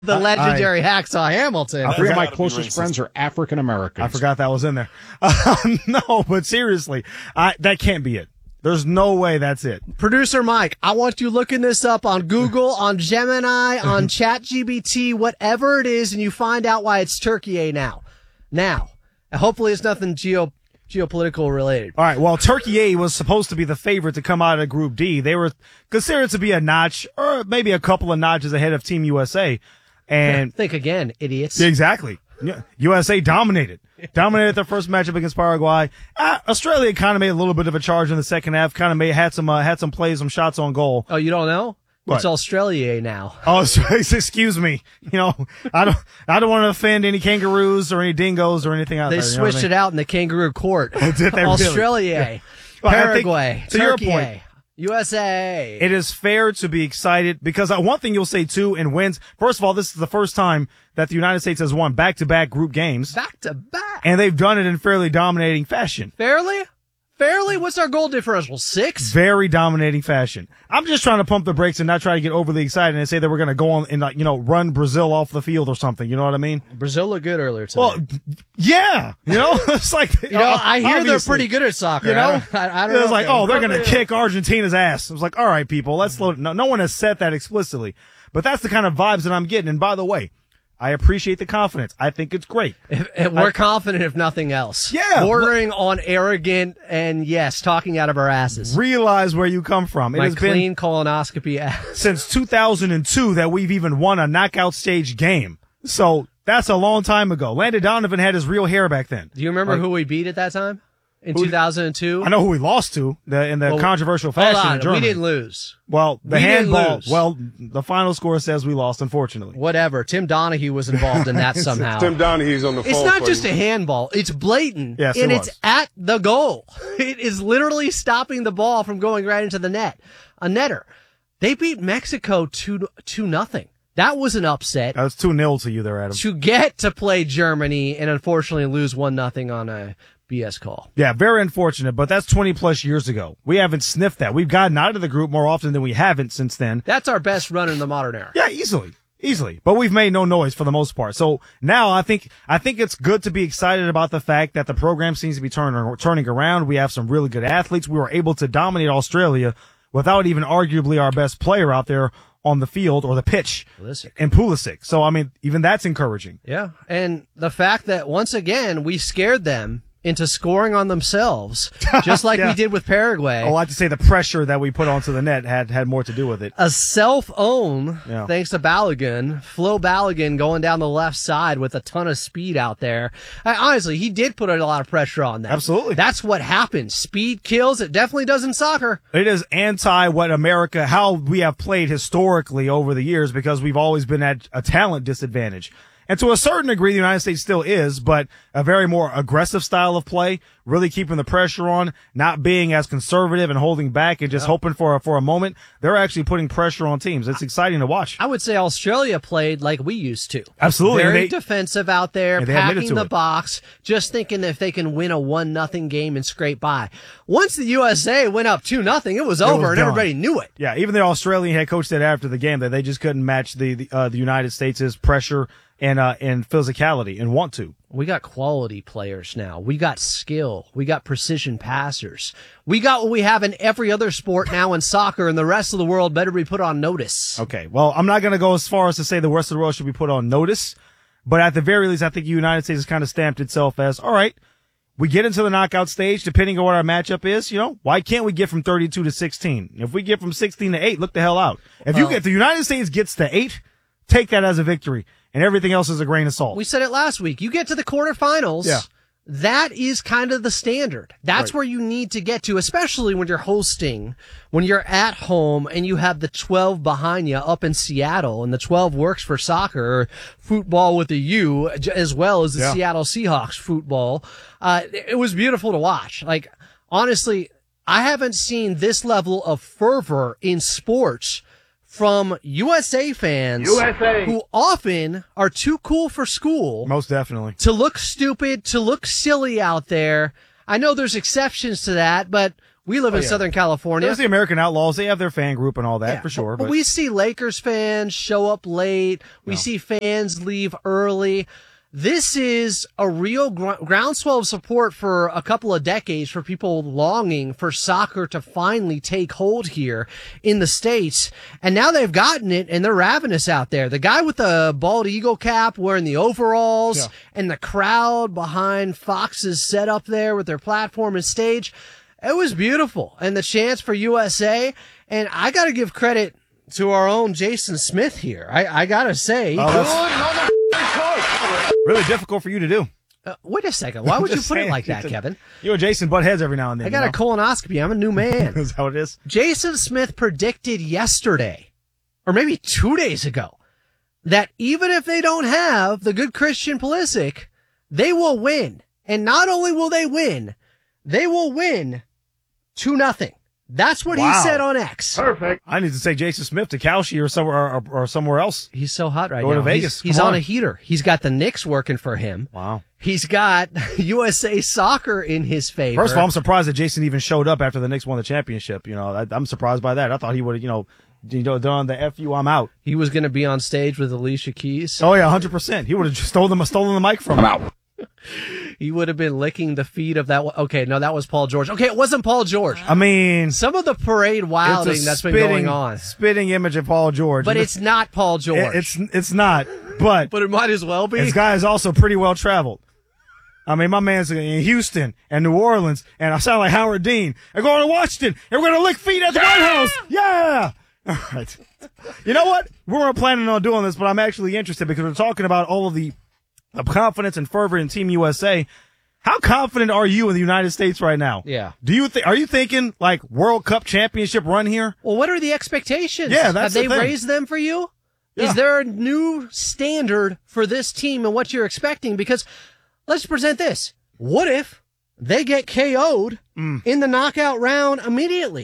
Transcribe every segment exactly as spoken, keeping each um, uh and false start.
The legendary I, Hacksaw Hamilton. I forgot my closest friends are African Americans. I forgot that was in there. Uh, no, but seriously, I, that can't be it. There's no way that's it. Producer Mike, I want you looking this up on Google, on Gemini, on ChatGPT, whatever it is, and you find out why it's Turkey A now. Now. Hopefully it's nothing geo geopolitical related. All right, well, Turkey A was supposed to be the favorite to come out of Group D. They were considered to be a notch, or maybe a couple of notches ahead of Team U S A. And think again, idiots. Exactly. U S A dominated. Dominated their first matchup against Paraguay. Uh, Australia kind of made a little bit of a charge in the second half. Kind of made had some uh, had some plays, some shots on goal. Oh, you don't know? What? It's Australia now. Oh, excuse me. You know, I don't I don't want to offend any kangaroos or any dingoes or anything out they there. They switched you know it out in the kangaroo court. Oh, did they Australia, really? well, Paraguay, to Turkey, your point, U S A. It is fair to be excited because uh, one thing you'll say too in wins. First of all, this is the first time that the United States has won back-to-back group games. Back-to-back. And they've done it in fairly dominating fashion. Fairly? Fairly? What's our goal differential? Six? Very dominating fashion. I'm just trying to pump the brakes and not try to get overly excited and say that we're going to go on and, like, you know, run Brazil off the field or something. You know what I mean? Brazil looked good earlier today. Well, yeah. You know, it's like, you know, I hear obviously. They're pretty good at soccer. You know, I don't, I, I don't it was know like, oh, they're going to kick Argentina's ass. I was like, all right, people, let's slow it. No, no one has said that explicitly, but that's the kind of vibes that I'm getting. And by the way, I appreciate the confidence. I think it's great. If, if we're I, confident, if nothing else. Yeah. Bordering well, on arrogant and, yes, talking out of our asses. Realize where you come from. It My has clean been colonoscopy ass. Since two thousand two that we've even won a knockout stage game. So that's a long time ago. Landon Donovan had his real hair back then. Do you remember right. who we beat at that time? In two thousand two? I know who we lost to the, in the well, controversial fashion hold on. in Germany. We didn't lose. Well, the we handball, lose. well, the final score says we lost, unfortunately. Whatever. Tim Donahue was involved in that somehow. Tim Donahue's on the phone. It's not for just you. a handball. It's blatant. Yes, and it it's was. at the goal. It is literally stopping the ball from going right into the net. A netter. They beat Mexico two, two nothing. That was an upset. That was two nil to you there, Adam. To get to play Germany and unfortunately lose one nothing on a B S call. Yeah, very unfortunate, but that's twenty plus years ago. We haven't sniffed that. We've gotten out of the group more often than we haven't since then. That's our best run in the modern era. Yeah, easily. Easily. But we've made no noise for the most part. So now I think, I think it's good to be excited about the fact that the program seems to be turning, turning around. We have some really good athletes. We were able to dominate Australia without even arguably our best player out there on the field or the pitch Pulisic. and Pulisic. So, I mean, even that's encouraging. Yeah. And the fact that once again, we scared them into scoring on themselves, just like yeah. we did with Paraguay. I like to say the pressure that we put onto the net had, had more to do with it. A self-own, yeah. thanks to Balogun, Flo Balogun going down the left side with a ton of speed out there. I, honestly, he did put a lot of pressure on them. Absolutely. That's what happens. Speed kills. It definitely does in soccer. It is anti what America, how we have played historically over the years because we've always been at a talent disadvantage. And to a certain degree, the United States still is, but a very more aggressive style of play, really keeping the pressure on, not being as conservative and holding back and just yeah. hoping for a, for a moment. They're actually putting pressure on teams. It's exciting to watch. I would say Australia played like we used to. Absolutely. Very they, defensive out there, packing the it. box, just thinking if they can win a one nothing game and scrape by. Once the U S A went up two nothing, it was it over was and done. everybody knew it. Yeah, even the Australian head coach said after the game that they just couldn't match the the, uh, the United States' pressure and uh, and physicality and want to. We got quality players now. We got skill. We got precision passers. We got what we have in every other sport now in soccer, and the rest of the world better be put on notice. Okay, well, I'm not going to go as far as to say the rest of the world should be put on notice, but at the very least, I think the United States has kind of stamped itself as, all right, we get into the knockout stage, depending on what our matchup is, you know, why can't we get from thirty-two to sixteen? If we get from sixteen to eight, look the hell out. If well, you get the United States gets to eight, take that as a victory. And everything else is a grain of salt. We said it last week. You get to the quarterfinals. Yeah. That is kind of the standard. That's right. where you need to get to, especially when you're hosting, when you're at home and you have the twelve behind you up in Seattle, and the twelve works for soccer, football with a U, as well as the yeah. Seattle Seahawks football. Uh, it was beautiful to watch. Like, honestly, I haven't seen this level of fervor in sports from U S A fans U S A. who often are too cool for school. Most definitely. To look stupid, to look silly out there. I know there's exceptions to that, but We live in Oh, yeah. Southern California. There's the American Outlaws. They have their fan group and all that Yeah, for sure. But, But, we see Lakers fans show up late. We No. see fans leave early. This is a real gr- groundswell of support for a couple of decades for people longing for soccer to finally take hold here in the States. And now they've gotten it and they're ravenous out there. The guy with the bald eagle cap wearing the overalls Yeah. and the crowd behind Fox's setup there with their platform and stage. It was beautiful. And the chance for U S A. And I got to give credit to our own Jason Smith here. I, I got to say. Oh, that's really difficult for you to do. Uh, wait a second. Why would you Just put it saying. like that, Kevin? You and Jason butt heads every now and then. I got you a colonoscopy. I'm a new man. know? Is that how it is? Jason Smith predicted yesterday, or maybe two days ago, that even if they don't have the good Christian Pulisic, they will win. And not only will they win, they will win two nothing. That's what Wow. he said on X. Perfect. I need to take Jason Smith to Kalshi or somewhere or, or somewhere else. He's so hot right Go now. to Vegas. He's, he's Come on on. a heater. He's got the Knicks working for him. Wow. He's got U S A Soccer in his favor. First of all, I'm surprised that Jason even showed up after the Knicks won the championship. You know, I, I'm surprised by that. I thought he would have, you know, you know, done the F you, I'm out. He was going to be on stage with Alicia Keys. Oh yeah, one hundred percent. He would have just stolen, stolen the mic from him. I'm out. He would have been licking the feet of that one. Okay, no, that was Paul George. Okay, it wasn't Paul George. I mean, Some of the parade wilding it's a that's been spitting, going on. spitting image of Paul George. But And it's not Paul George. it- it's it's not. But but it might as well be. this guy is also pretty well traveled. I mean, my man's in Houston and New Orleans, and I sound like Howard Dean. I'm going to Washington, and we're going to lick feet at the White House. Yeah. All right. You know what? We weren't planning on doing this, but I'm actually interested because we're talking about all of the, the confidence and fervor in Team U S A. How confident are you in the United States right now? Yeah. Do you think? Are you thinking like World Cup championship run here? Well, what are the expectations? Yeah, that's Have they the thing. raised them for you? Yeah. Is there a new standard for this team and what you're expecting? Because let's present this. What if they get K O'd Mm. in the knockout round immediately?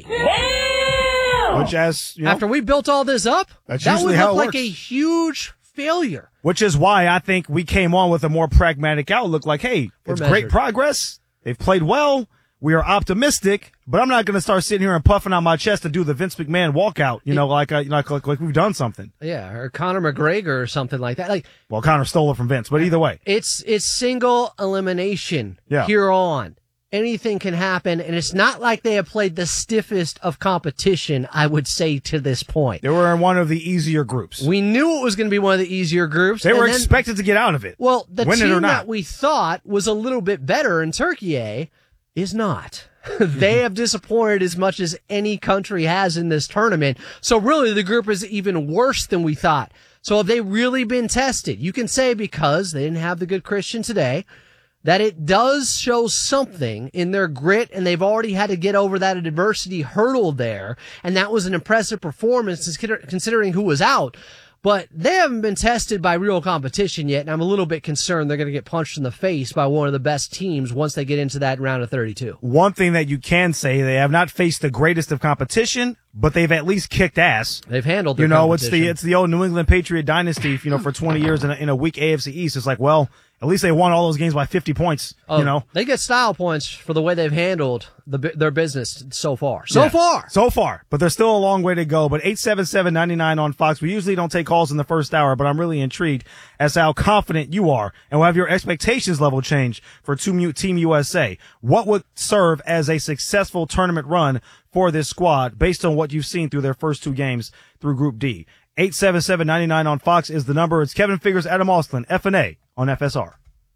Which, as you know, After we built all this up, That's that usually would how look it like works. a huge failure. which is why I think we came on with a more pragmatic outlook. Like, hey, We're it's measured. great progress. They've played well. We are optimistic, but I'm not going to start sitting here and puffing out my chest to do the Vince McMahon walkout. You know, like, uh, you know, like, like we've done something. Yeah, or Conor McGregor or something like that. Like Well, Connor stole it from Vince, but either way, it's it's single elimination Yeah. here on. Anything can happen, and it's not like they have played the stiffest of competition, I would say, to this point. they were in one of the easier groups. We knew it was going to be one of the easier groups. They and were then- expected to get out of it. Well, the win it or team not. that we thought was a little bit better in Turkey eh, is not. They have disappointed as much as any country has in this tournament. So really the group is even worse than we thought. So have they really been tested? You can say because they didn't have the good Christian today, that it does show something in their grit, and they've already had to get over that adversity hurdle there. And that was an impressive performance consider- considering who was out. But they haven't been tested by real competition yet, and I'm a little bit concerned they're going to get punched in the face by one of the best teams once they get into that round of thirty-two. One thing that you can say, they have not faced the greatest of competition, but they've at least kicked ass. They've handled their You know, it's the competition. it's the old New England Patriot dynasty. You know, for twenty years in a, in a weak A F C East, it's like, well, at least they won all those games by fifty points. Oh, you know, they get style points for the way they've handled the bu- their business so far. So Yeah. far. so far, but there's still a long way to go. But eight seven seven nine nine on Fox. We usually don't take calls in the first hour, but I'm really intrigued as to how confident you are, and will have your expectations level change for Team Team U S A. What would serve as a successful tournament run for this squad based on what you've seen through their first two games through Group D? eight seven seven nine nine on Fox is the number. It's Kevin Figures, Adam Austin, F N A on F S R.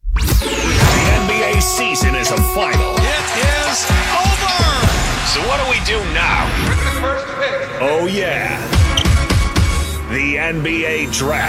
The N B A season is a final. It is over! So what do we do now? Oh yeah. The N B A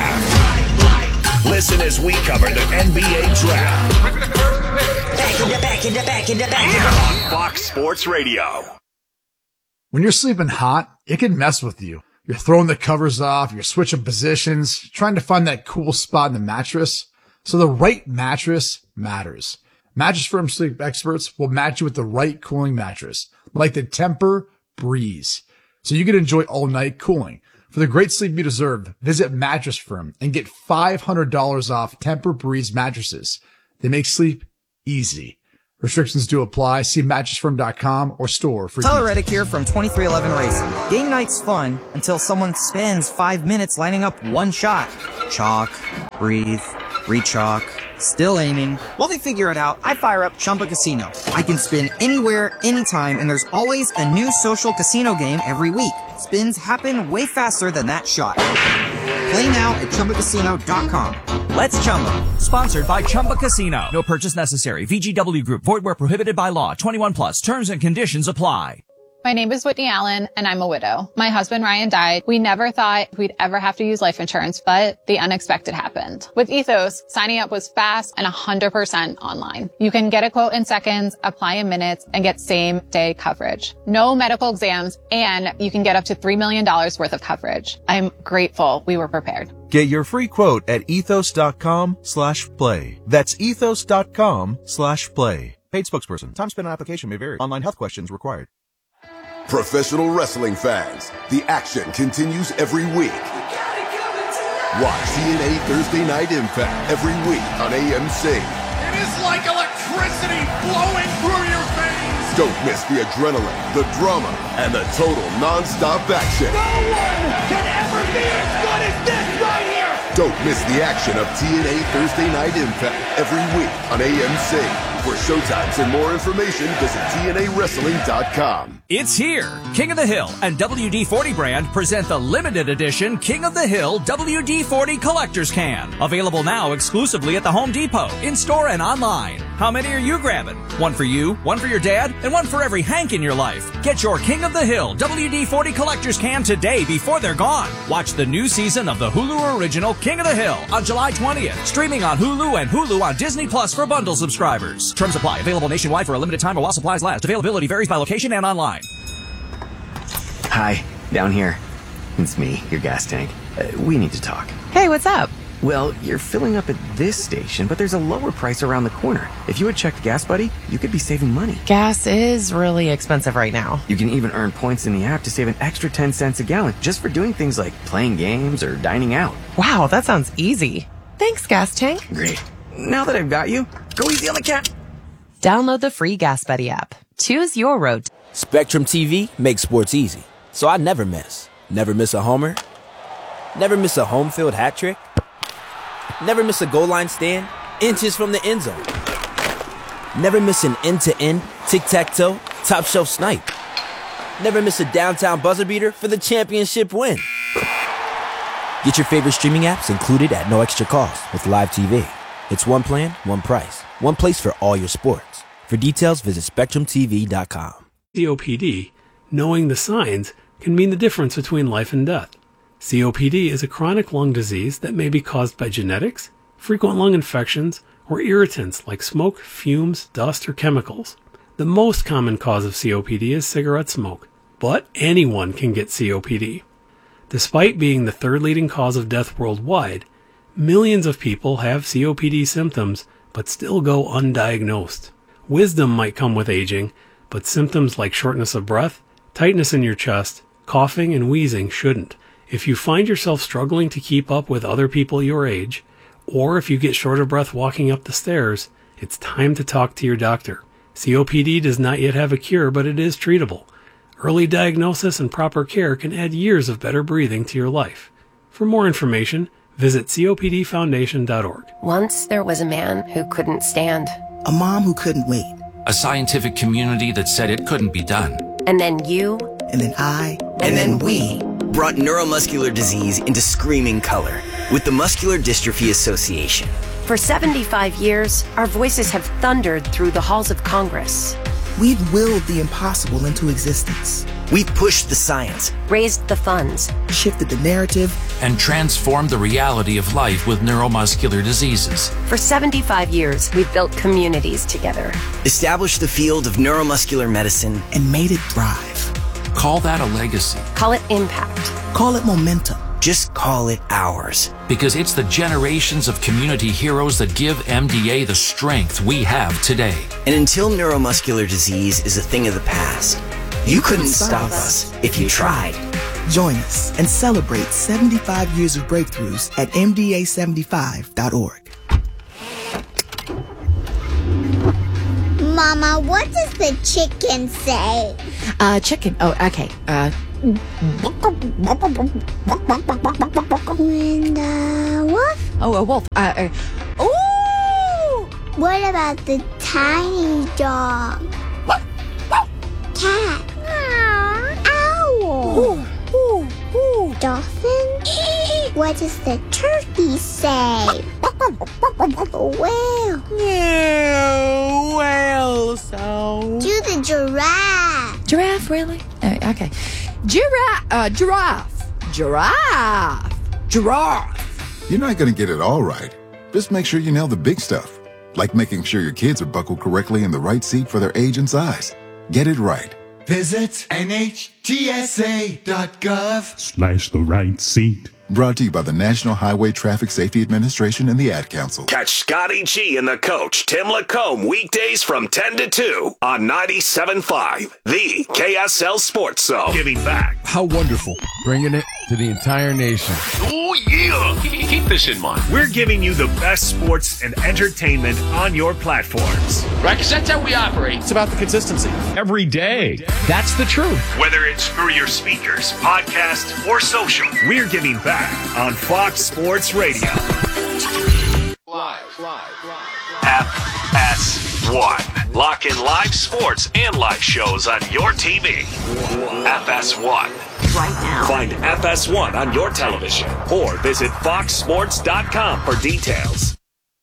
Draft. Listen as we cover the N B A Draft Back in the back in the back in the back. on Fox Sports Radio. When you're sleeping hot, it can mess with you. You're throwing the covers off, you're switching positions, trying to find that cool spot in the mattress. So the right mattress matters. Mattress Firm sleep experts will match you with the right cooling mattress, like the Temper Breeze, so you can enjoy all night cooling. For the great sleep you deserve, visit Mattress Firm and get five hundred dollars off Temper Breeze mattresses. They make sleep easy. Restrictions do apply. See mattress firm dot com or store for Tyler Reddick here from twenty-three eleven Racing. Game night's fun until someone spends five minutes lining up one shot. Chalk, breathe, re-chalk, still aiming. While they figure it out, I fire up Chumba Casino. I can spin anywhere, anytime, and there's always a new social casino game every week. Spins happen way faster than that shot. Play now at Chumba Casino dot com. Let's Chumba. Sponsored by Chumba Casino. No purchase necessary. V G W Group. Void where prohibited by law. twenty-one plus. Terms and conditions apply. My name is Whitney Allen, and I'm a widow. My husband, Ryan, died. We never thought we'd ever have to use life insurance, but the unexpected happened. With Ethos, signing up was fast and one hundred percent online. You can get a quote in seconds, apply in minutes, and get same-day coverage. No medical exams, and you can get up to three million dollars worth of coverage. I'm grateful we were prepared. Get your free quote at ethos.com slash play. That's ethos.com slash play. Paid spokesperson. Time spent on application may vary. Online health questions required. Professional wrestling fans, the action continues every week. Watch T N A Thursday Night Impact every week on A M C. It is like electricity flowing through your veins. Don't miss the adrenaline, the drama, and the total non-stop action. No one can ever be as good as this right here. Don't miss the action of T N A Thursday Night Impact every week on A M C. For showtimes and more information, visit T N A wrestling dot com. It's here. King of the Hill and W D forty brand present the limited edition King of the Hill W D forty Collector's Can. Available now exclusively at the Home Depot, in-store and online. How many are you grabbing? One for you, one for your dad, and one for every Hank in your life. Get your King of the Hill W D forty Collector's Can today before they're gone. Watch the new season of the Hulu original King of the Hill on July twentieth. Streaming on Hulu and Hulu on Disney Plus for bundle subscribers. Terms apply. Available nationwide for a limited time or while supplies last. Availability varies by location and online. Hi, down here. It's me, your gas tank. Uh, we need to talk. Hey, what's up? Well, you're filling up at this station, but there's a lower price around the corner. If you had checked Gas Buddy, you could be saving money. Gas is really expensive right now. You can even earn points in the app to save an extra ten cents a gallon just for doing things like playing games or dining out. Wow, that sounds easy. Thanks, Gas Tank. Great. Now that I've got you, go easy on the cat. Download the free Gas Buddy app. Choose your road. Spectrum T V makes sports easy, so I never miss. Never miss a homer. Never miss a home field hat trick. Never miss a goal line stand, inches from the end zone. Never miss an end-to-end, tic-tac-toe, top shelf snipe. Never miss a downtown buzzer beater for the championship win. Get your favorite streaming apps included at no extra cost with Live T V. It's one plan, one price, one place for all your sports. For details, visit spectrum T V dot com. C O P D, knowing the signs, can mean the difference between life and death. C O P D is a chronic lung disease that may be caused by genetics, frequent lung infections, or irritants like smoke, fumes, dust, or chemicals. The most common cause of C O P D is cigarette smoke, but anyone can get C O P D. Despite being the third leading cause of death worldwide, millions of people have C O P D symptoms but still go undiagnosed. Wisdom might come with aging, but symptoms like shortness of breath, tightness in your chest, coughing, and wheezing shouldn't. If you find yourself struggling to keep up with other people your age, or if you get short of breath walking up the stairs, it's time to talk to your doctor. C O P D does not yet have a cure, but it is treatable. Early diagnosis and proper care can add years of better breathing to your life. For more information, visit C O P D foundation dot org. Once there was a man who couldn't stand. A mom who couldn't wait. A scientific community that said it couldn't be done. And then you. And then I. And, and then, then we. Brought neuromuscular disease into screaming color with the Muscular Dystrophy Association. For seventy-five years, our voices have thundered through the halls of Congress. We've willed the impossible into existence. We've pushed the science, raised the funds, shifted the narrative, and transformed the reality of life with neuromuscular diseases. For seventy-five years, we've built communities together, established the field of neuromuscular medicine, and made it thrive. Call that a legacy. Call it impact. Call it momentum. Just call it ours. Because it's the generations of community heroes that give M D A the strength we have today. And until neuromuscular disease is a thing of the past, you, you couldn't stop, stop us if you tried. Join us and celebrate seventy-five years of breakthroughs at M D A seventy-five dot org. Mama, what does the chicken say? Uh, chicken. Oh, okay. Uh. And uh, wolf? Oh, a wolf. Uh. uh ooh! What about the tiny dog? Cat? Owl? Ooh, ooh, ooh. Dolphin? What does the turkey say? Whale? Yeah, whale sound. Do the giraffe. Giraffe, really? Uh, okay. Giraffe. Uh, giraffe. Giraffe. Giraffe. You're not going to get it all right. Just make sure you nail the big stuff, like making sure your kids are buckled correctly in the right seat for their age and size. Get it right. Visit N H T S A dot gov Slash the right seat. Brought to you by the National Highway Traffic Safety Administration and the Ad Council. Catch Scotty G and the coach, Tim Lacombe, weekdays from ten to two on ninety-seven point five, the K S L Sports Zone. Giving back. How wonderful. Bringing it to the entire nation. Oh, yeah. Keep this in mind. We're giving you the best sports and entertainment on your platforms. Right, because that's how we operate. It's about the consistency. Every day. That's the truth. Whether it's through your speakers, podcast, or social, we're giving back on Fox Sports Radio. Live, live, live. F S one. Lock in live sports and live shows on your T V. F S one. Right now. Find F S one on your television or visit fox sports dot com for details.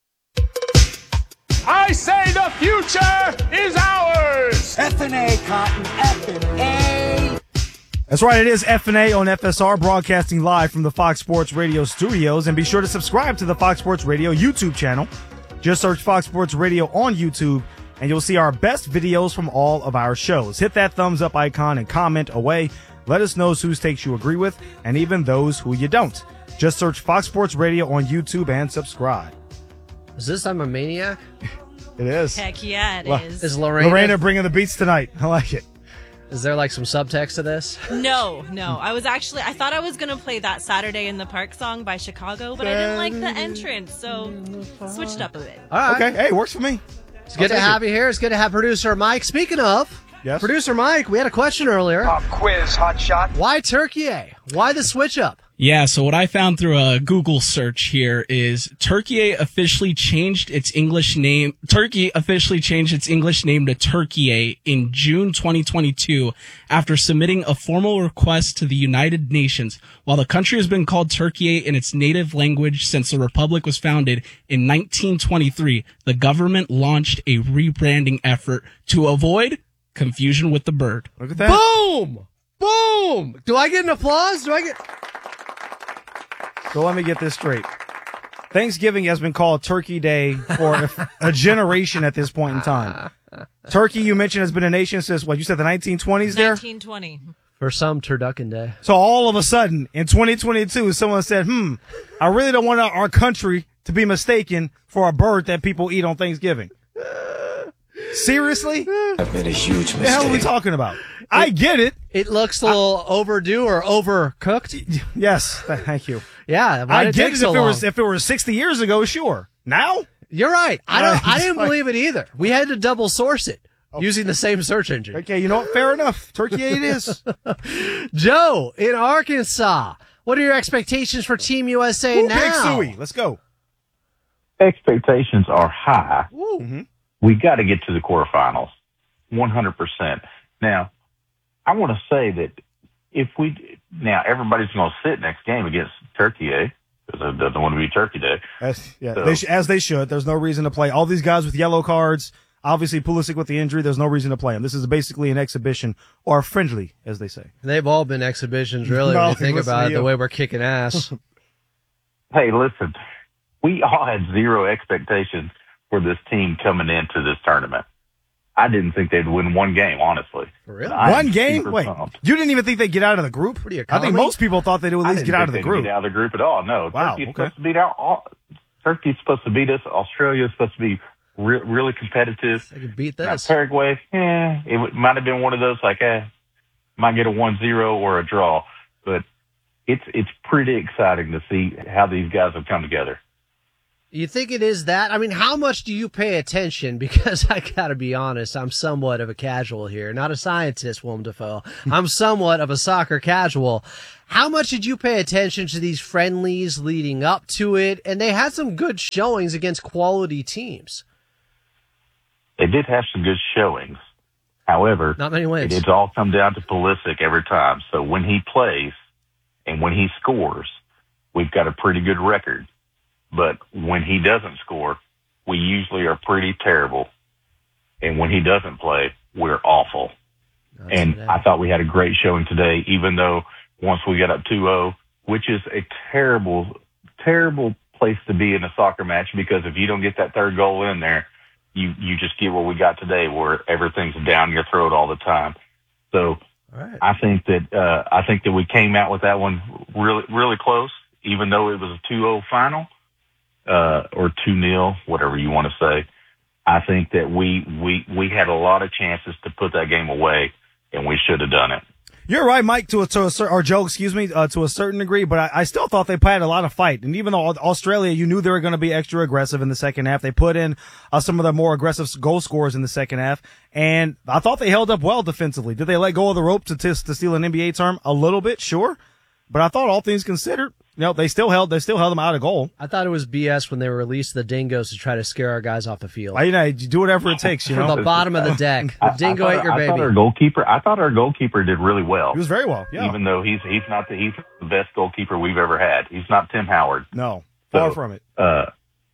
I say the future is ours! F and A, Cotton, F and A. That's right, it is F and A on F S R, broadcasting live from the Fox Sports Radio studios. And be sure to subscribe to the Fox Sports Radio YouTube channel. Just search Fox Sports Radio on YouTube, and you'll see our best videos from all of our shows. Hit that thumbs up icon and comment away. Let us know whose takes you agree with, and even those who you don't. Just search Fox Sports Radio on YouTube and subscribe. Is this I'm a Maniac? It is. Heck yeah, it L- is. Is Lorena, Lorena bringing the beats tonight. I like it. Is there like some subtext to this? No, no. I was actually, I thought I was going to play that Saturday in the Park song by Chicago, but I didn't like the entrance, so switched up a bit. All right. Okay, hey, works for me. It's good I'll to take have it. you here. It's good to have producer Mike. Speaking of, yes? producer Mike, we had a question earlier. Pop quiz, hot shot. Why Turkey A? Why the switch up? Yeah, so what I found through a Google search here is Turkey officially changed its English name. Turkey officially changed its English name to Turkey in June twenty twenty-two after submitting a formal request to the United Nations. While the country has been called Turkey in its native language since the republic was founded in nineteen twenty-three, the government launched a rebranding effort to avoid confusion with the bird. Look at that. Boom! Boom! Do I get an applause? Do I get... So let me get this straight. Thanksgiving has been called Turkey Day for a, a generation at this point in time. Turkey, you mentioned, has been a nation since, what, you said the nineteen twenties there? nineteen twenty. For some, Turducken Day. So all of a sudden, in twenty twenty-two, someone said, hmm, I really don't want our country to be mistaken for a bird that people eat on Thanksgiving. Seriously? I've made a huge mistake. What the hell are we talking about? I get it. It looks a little overdue or overcooked. Yes, thank you. Yeah, why I did it get take it so if it long? was if it were sixty years ago, sure. Now? You're right. I don't. I It's didn't like- believe it either. We had to double source it using the same search engine. Okay, you know what? Fair enough. Turkey it is. Joe in Arkansas. What are your expectations for Team U S A Woo, now? Big Suey. Let's go. Expectations are high. Mm-hmm. We got to get to the quarterfinals, one hundred percent. Now, I want to say that if we now everybody's going to sit next game against Turkey, eh? Because it doesn't want to be Turkey Day. As, yeah, So- they sh- as they should. There's no reason to play. All these guys with yellow cards, obviously Pulisic with the injury, there's no reason to play them. This is basically an exhibition, or a friendly, as they say. They've all been exhibitions, really, No, when you think listen about to it, the you. way we're kicking ass. Hey, listen, we all had zero expectations for this team coming into this tournament. I didn't think they'd win one game, honestly. For real? I am One game? super Wait, pumped. you didn't even think they'd get out of the group? What are you, I think calling most people thought they'd at I least didn't get out think of the they'd group. Get out of the group at all? No. Wow, Turkey's okay. supposed to beat out. All, Turkey's supposed to beat us. Australia's supposed to be re- really competitive. They could beat Now, this. Paraguay, eh, it w- might have been one of those like, eh, might get a one zero or a draw, but it's it's pretty exciting to see how these guys have come together. You think it is that? I mean, how much do you pay attention? Because I gotta be honest, I'm somewhat of a casual here. Not a scientist, Willem Dafoe. I'm somewhat of a soccer casual. How much did you pay attention to these friendlies leading up to it? And they had some good showings against quality teams. They did have some good showings. However, not many wins. It's all come down to Pulisic every time. So when he plays and when he scores, we've got a pretty good record. But when he doesn't score, we usually are pretty terrible. And when he doesn't play, we're awful. That's and today. I thought we had a great showing today, even though once we got up two oh, which is a terrible, terrible place to be in a soccer match, because if you don't get that third goal in there, you, you just get what we got today, where everything's down your throat all the time. So right. I think that, uh, I think that we came out with that one really, really close, even though it was a two oh final. Uh, or two nil, whatever you want to say. I think that we, we, we had a lot of chances to put that game away, and we should have done it. You're right, Mike, to a, to a or Joe, excuse me, uh, to a certain degree, but I, I still thought they had a lot of fight. And even though Australia, you knew they were going to be extra aggressive in the second half, they put in uh, some of the more aggressive goal scorers in the second half, and I thought they held up well defensively. Did they let go of the rope to to, to steal an N B A term? A little bit, sure, but I thought all things considered, you know, they still held, they still held them out of goal. I thought it was B S when they released the dingoes to try to scare our guys off the field. I, you know, you do whatever it takes, you know. From the bottom of the deck. The dingo I, I ate your I baby. Thought our goalkeeper, I thought our goalkeeper did really well. He was very well, yeah. Even though he's, he's not the, he's the best goalkeeper we've ever had. He's not Tim Howard. No, far so, from it. Uh,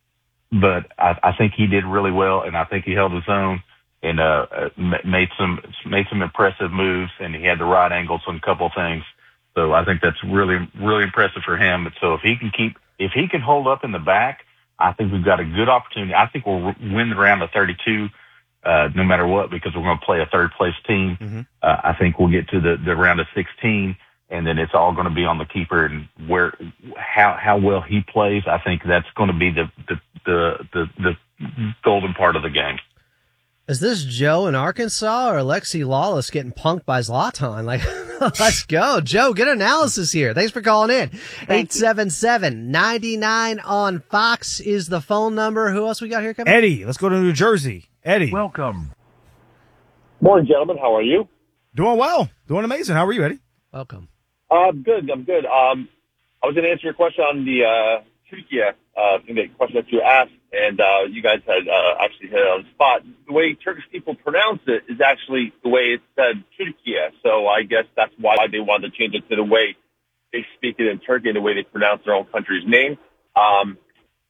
but I, I think he did really well, and I think he held his own and, uh, made some, made some impressive moves, and he had the right angles on a couple of things. So I think that's really, really impressive for him. So if he can keep, if he can hold up in the back, I think we've got a good opportunity. I think we'll win the round of thirty-two, uh, no matter what, because we're going to play a third place team. Mm-hmm. Uh, I think we'll get to the, the round of sixteen, and then it's all going to be on the keeper and where, how, how well he plays. I think that's going to be the, the, the, the, the golden part of the game. Is this Joe in Arkansas or Alexi Lawless getting punked by Zlatan? Like, let's go. Joe, good analysis here. Thanks for calling in. eight seven seven, nine nine on Fox is the phone number. Who else we got here, Kevin? Eddie, let's go to New Jersey. Eddie. Welcome. Morning, gentlemen. How are you? Doing well. Doing amazing. How are you, Eddie? Welcome. Uh, I'm good. I'm good. Um, I was going to answer your question on the uh, Turkey uh, the question that you asked, and uh, you guys had uh, actually hit it on the spot. The way Turkish people pronounce it is actually the way it's said, Türkiye. So I guess that's why they wanted to change it to the way they speak it in Turkey, the way they pronounce their own country's name. Um,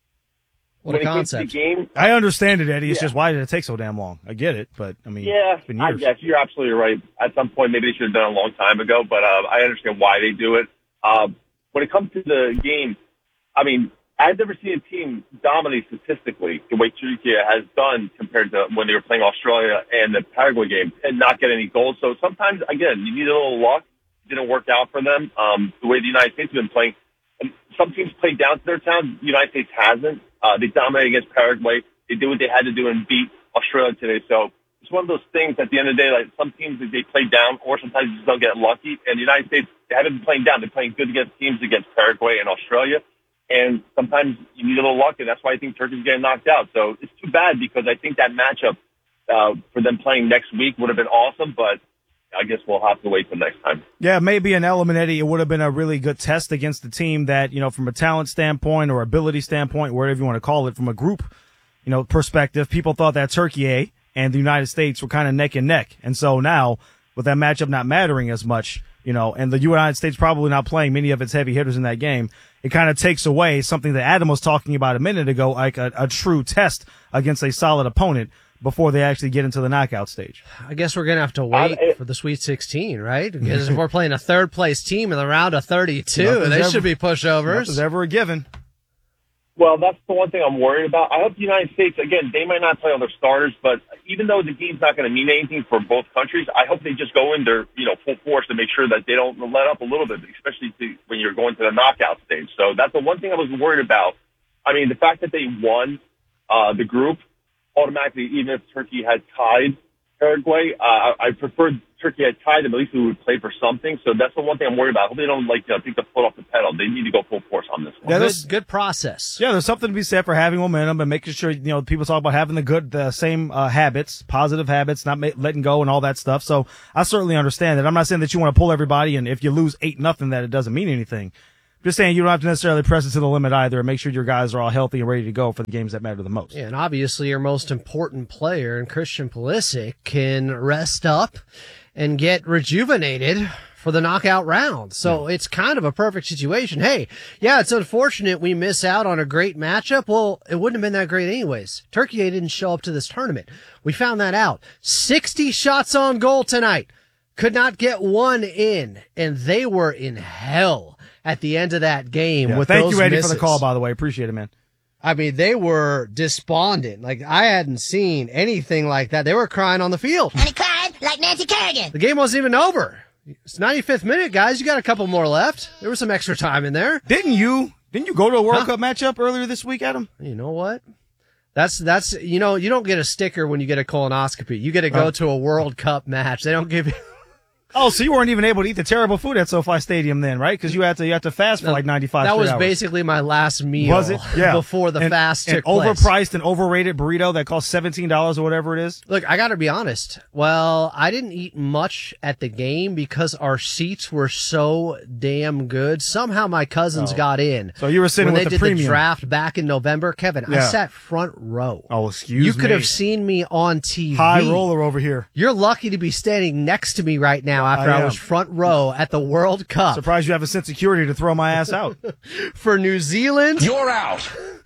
what a concept. Game, I understand it, Eddie. It's yeah. just, why did it take so damn long? I get it, but I mean, yeah, it's been I years. guess you're absolutely right. At some point, maybe they should have done it a long time ago, but uh, I understand why they do it. Uh, when it comes to the game, I mean, I've never seen a team dominate statistically the way Turkey has done compared to when they were playing Australia and the Paraguay game and not get any goals. So sometimes, again, you need a little luck. It didn't work out for them. Um, the way the United States have been playing, and some teams played down to their town. The United States hasn't. Uh, they dominated against Paraguay. They did what they had to do and beat Australia today. So it's one of those things at the end of the day, like some teams, they play down or sometimes you just don't get lucky. And the United States, they haven't been playing down. They're playing good against teams against Paraguay and Australia. And sometimes you need a little luck, and that's why I think Turkey's getting knocked out. So it's too bad because I think that matchup uh, for them playing next week would have been awesome, but I guess we'll have to wait till next time. Yeah, maybe an element, Eddie. It would have been a really good test against the team that, you know, from a talent standpoint or ability standpoint, whatever you want to call it, from a group, you know, perspective, people thought that Turkey and the United States were kind of neck and neck. And so now, with that matchup not mattering as much, you know, and the United States probably not playing many of its heavy hitters in that game, it kind of takes away something that Adam was talking about a minute ago, like a, a true test against a solid opponent before they actually get into the knockout stage. I guess we're going to have to wait um, for the Sweet sixteen, right? Because if we're playing a third place team in the round of thirty-two, they ever, should be pushovers. Nothing's ever a given. Well, that's the one thing I'm worried about. I hope the United States, again, they might not play all their starters, but even though the game's not going to mean anything for both countries, I hope they just go in their, you know, full force to make sure that they don't let up a little bit, especially to, when you're going to the knockout stage. So that's the one thing I was worried about. I mean, the fact that they won uh, the group automatically, even if Turkey had tied Paraguay. Uh, I, I preferred Turkey had tied them. At least we would play for something. So that's the one thing I'm worried about. I hope they don't like uh, take the foot off the pedal. They need to go full force on this one. Yeah, good, good process. Yeah, there's something to be said for having momentum and making sure, you know, people talk about having the good, the same uh, habits, positive habits, not ma- letting go and all that stuff. So I certainly understand that. I'm not saying that you want to pull everybody, and if you lose eight nothing, that it doesn't mean anything. Just saying you don't have to necessarily press it to the limit either, and make sure your guys are all healthy and ready to go for the games that matter the most. Yeah, and obviously your most important player, and Christian Pulisic, can rest up and get rejuvenated for the knockout round. So yeah. It's kind of a perfect situation. Hey, yeah, it's unfortunate we miss out on a great matchup. Well, it wouldn't have been that great anyways. Turkey didn't show up to this tournament. We found that out. sixty shots on goal tonight. Could not get one in, and they were in hell at the end of that game. Yeah, with thank those you, Eddie, misses. for the call, by the way. Appreciate it, man. I mean, they were despondent. Like, I hadn't seen anything like that. They were crying on the field. And he cried like Nancy Kerrigan. The game wasn't even over. It's ninety-fifth minute, guys. You got a couple more left. There was some extra time in there. Didn't you? Didn't you go to a World huh? Cup matchup earlier this week, Adam? You know what? That's, that's, you know, you don't get a sticker when you get a colonoscopy. You get to go oh. to a World Cup match. They don't give you... Oh, so you weren't even able to eat the terrible food at SoFi Stadium then, right? Because you had to you had to fast for like ninety-five That was hours. basically my last meal. Was it? Yeah. Before the and, fast and took place. overpriced and overrated burrito that cost seventeen dollars or whatever it is. Look, I got to be honest. Well, I didn't eat much at the game because our seats were so damn good. Somehow my cousins oh. got in. So you were sitting when with they the did premium. the draft back in November. Kevin, yeah. I sat front row. Oh, excuse you me. You could have seen me on T V. High roller over here. You're lucky to be standing next to me right now after I, I was front row at the World Cup. Surprised you have a sense of security to throw my ass out. For New Zealand. You're out.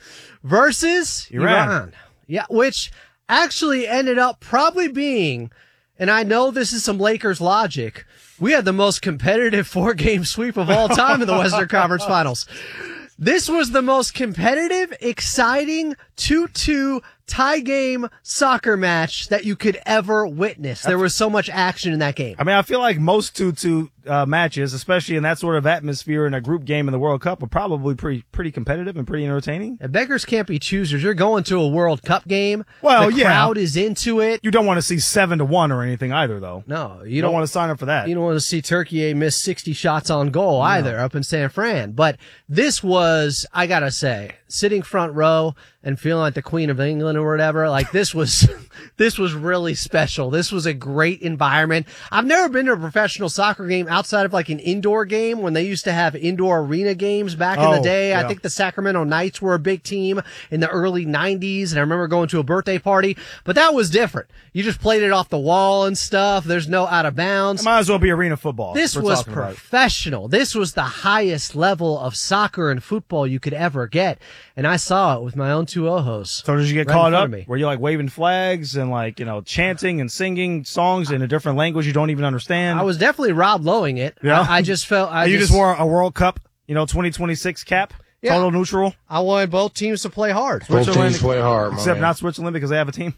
Versus Iran. Iran. Yeah, which actually ended up probably being, and I know this is some Lakers logic, we had the most competitive four-game sweep of all time in the Western Conference Finals. This was the most competitive, exciting two two tie game soccer match that you could ever witness. There was so much action in that game. I mean, I feel like most two two uh, matches, especially in that sort of atmosphere in a group game in the World Cup, are probably pretty pretty competitive and pretty entertaining. And beggars can't be choosers. You're going to a World Cup game. Well, the yeah. crowd is into it. You don't want to see seven to one or anything either, though. No, you, you don't, don't want to sign up for that. You don't want to see Turkey miss sixty shots on goal no. either up in San Fran. But this was, I gotta say, sitting front row and feeling like the Queen of England or whatever. Like this was, this was really special. This was a great environment. I've never been to a professional soccer game outside of like an indoor game when they used to have indoor arena games back oh, in the day. Yeah. I think the Sacramento Knights were a big team in the early nineties. And I remember going to a birthday party, but that was different. You just played it off the wall and stuff. There's no out of bounds. It might as well be arena football. This was professional. About. This was the highest level of soccer and football you could ever get. And I saw it with my own two ojos. So did you get right caught up? Me. Were you like waving flags and like, you know, chanting and singing songs in a different language you don't even understand? I was definitely Rob Lowing it. Yeah. I, I just felt I you just, just wore a World Cup, you know, twenty twenty-six cap? Yeah. Total neutral? I wanted both teams to play hard. Both teams play hard, Except man. not Switzerland because they have a team.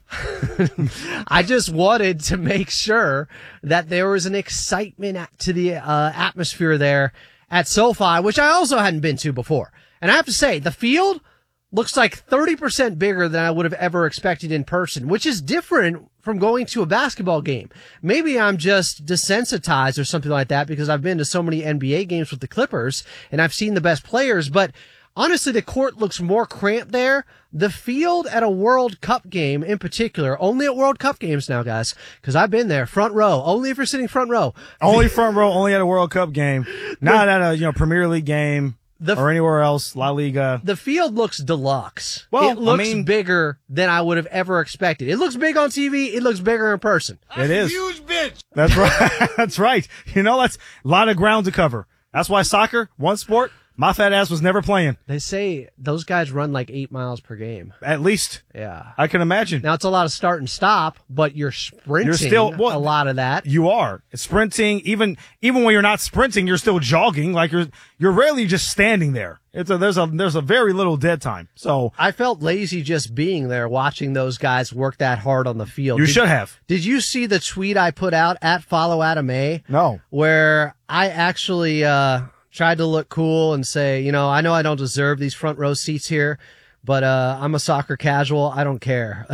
I just wanted to make sure that there was an excitement to the uh, atmosphere there at SoFi, which I also hadn't been to before. And I have to say, the field looks like thirty percent bigger than I would have ever expected in person, which is different from going to a basketball game. Maybe I'm just desensitized or something like that because I've been to so many N B A games with the Clippers and I've seen the best players, but honestly, the court looks more cramped there. The field at a World Cup game in particular, only at World Cup games now, guys, because I've been there, front row, only if you're sitting front row. Only front row, only at a World Cup game, not at a, you know, Premier League game. The, or anywhere else, La Liga. The field looks deluxe. Well, it looks I mean, bigger than I would have ever expected. It looks big on T V. It looks bigger in person. It is. Huge bitch. That's right. That's right. You know, that's a lot of ground to cover. That's why soccer, one sport, my fat ass was never playing. They say those guys run like eight miles per game. At least. Yeah. I can imagine. Now, it's a lot of start and stop, but you're sprinting you're still, well, a lot of that. You are. Sprinting, even even when you're not sprinting, you're still jogging. Like you're you're rarely just standing there. It's a, there's a there's a very little dead time. So I felt lazy just being there watching those guys work that hard on the field. You did, should have. Did you see the tweet I put out at Follow Adam A? No. Where I actually uh tried to look cool and say, you know, I know I don't deserve these front row seats here, But uh, I'm a soccer casual. I don't care.